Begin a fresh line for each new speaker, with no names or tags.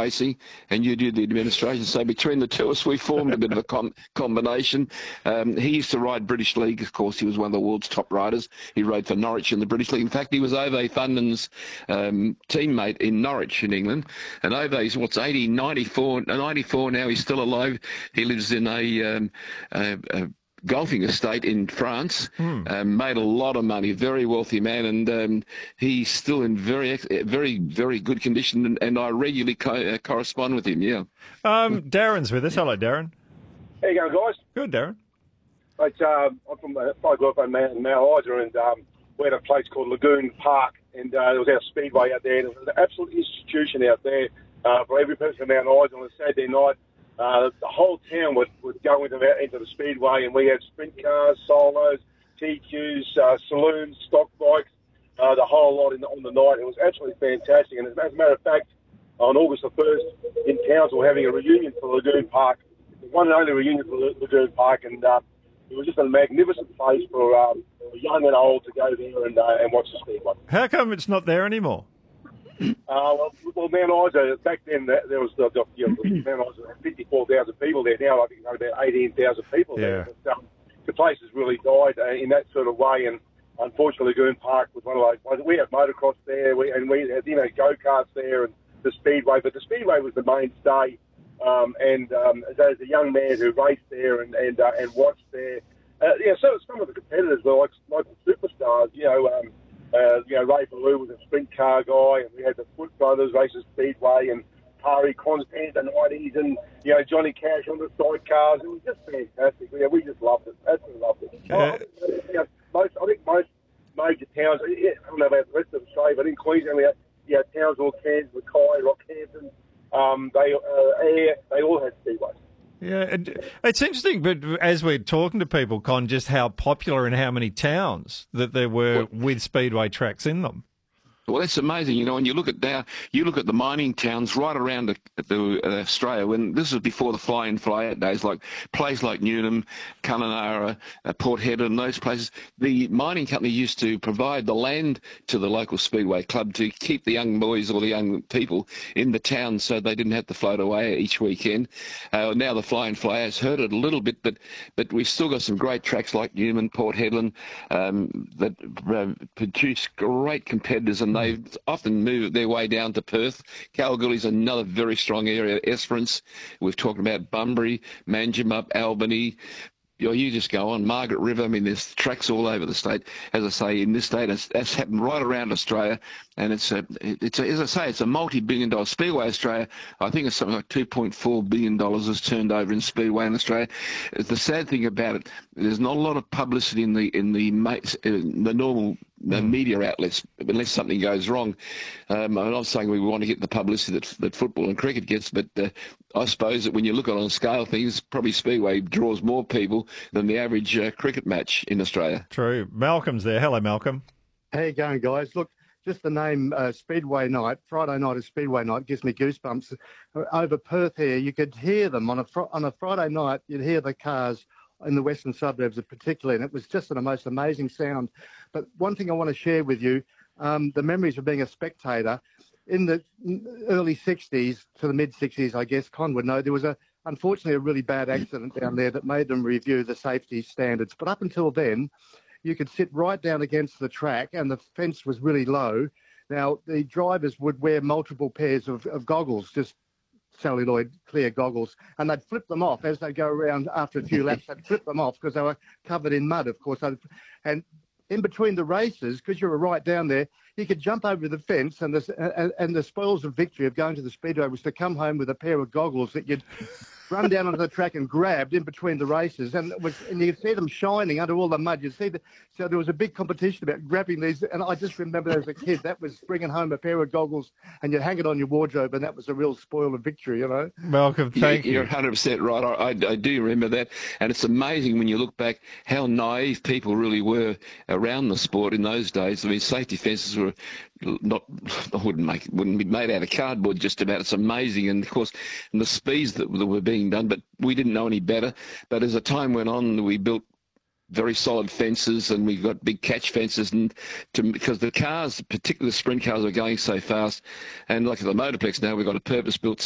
racing, and you did the administration. So between the two of us, we formed a bit of a combination. He used to ride British League. Of course, he was one of the world's top riders. He rode for Norwich in the British League. In fact, he was Ove Thunden's teammate in Norwich in England. And Ove's, 94 now. He's still alive. He lives in a golfing estate in France. Made a lot of money, very wealthy man, and he's still in very, very good condition, and I regularly correspond with him, yeah.
Darren's with us. Hello, Darren.
How you going, guys?
Good, Darren.
I'm from I grew up in Mount Isa, and we had a place called Lagoon Park, and there was our speedway out there, and it was an absolute institution out there for every person in Mount Isa on a Saturday night. The whole town would go into the speedway, and we had sprint cars, solos, TQs, saloons, stock bikes, the whole lot on the night. It was absolutely fantastic. And as a matter of fact, on August the 1st in Townsville, we're having a reunion for Lagoon Park, the one and only reunion for Lagoon Park, and it was just a magnificent place for young and old to go there and watch the speedway.
How come it's not there anymore?
Well, Mount Isa, back then there was Mount Isa had 54,000 people there. Now I think there's about 18,000 people there. But, the place has really died in that sort of way, and unfortunately Lagoon Park was one of those. We had motocross there, we had go-karts there, and the speedway. But the speedway was the mainstay, as a young man who raced there and watched there. So some of the competitors were like local superstars, Ray Ballou was a sprint car guy, and we had the Foot Brothers racing speedway, and Pari Constant in the 90s, and Johnny Cash on the sidecars. It was just fantastic. We just loved it. Absolutely loved it. I think most major towns, I don't know about the rest of Australia, but in Queensland we had Townsville, Cairns, Mackay, Rockhampton, they all had speedways.
Yeah, it's interesting, but as we're talking to people, Con, just how popular and how many towns that there were with speedway tracks in them.
Well, that's amazing. When you look at the mining towns right around Australia, when this was before the fly-in, fly-out days, like places like Newnham, Kununurra, Port Hedland, those places, the mining company used to provide the land to the local speedway club to keep the young boys or the young people in the town so they didn't have to float away each weekend. Now the fly-in, fly-out's hurt it a little bit, but we've still got some great tracks like Newman, Port Hedland, that produce great competitors, and they often move their way down to Perth. Kalgoorlie's another very strong area. Esperance, we've talked about Bunbury, Manjimup, Albany. You just go on, Margaret River. I mean, there's tracks all over the state. As I say, in this state, that's happened right around Australia, and it's as I say, it's a multi-billion-dollar speedway. Australia, I think it's something like $2.4 billion is turned over in speedway in Australia. The sad thing about it, there's not a lot of publicity in the normal media outlets unless something goes wrong. I'm not saying we want to get the publicity that football and cricket gets, but I suppose that when you look at it on scale things, probably speedway draws more people than the average cricket match in Australia.
True. Malcolm's there. Hello, Malcolm.
How you going, guys? Look, just the name Speedway Night, Friday night is Speedway Night, gives me goosebumps. Over Perth here, you could hear them on a Friday night. You'd hear the cars in the western suburbs in particular, and it was just the most amazing sound. But one thing I want to share with you, the memories of being a spectator. In the early 60s to the mid-60s, I guess, Con would know, there was unfortunately a really bad accident down there that made them review the safety standards. But up until then, you could sit right down against the track, and the fence was really low. Now, the drivers would wear multiple pairs of goggles, just celluloid clear goggles, and they'd flip them off as they go around after a few laps. They'd flip them off because they were covered in mud, of course. And in between the races, because you were right down there, you could jump over the fence, and the spoils of victory of going to the speedway was to come home with a pair of goggles that you'd run down onto the track and grabbed in between the races, and you could see them shining under all the mud. So there was a big competition about grabbing these, and I just remember as a kid that was bringing home a pair of goggles, and you'd hang it on your wardrobe, and that was a real spoil of victory,
Malcolm, thank you.
You're 100% right. I do remember that, and it's amazing when you look back how naive people really were around the sport in those days. I mean, safety fences were wouldn't be made out of cardboard just about. It's amazing, and of course, and the speeds that were being done, but we didn't know any better. But as the time went on, we built very solid fences, and we got big catch fences, and because the cars, particularly the sprint cars, are going so fast, and like at the Motorplex now, we've got a purpose-built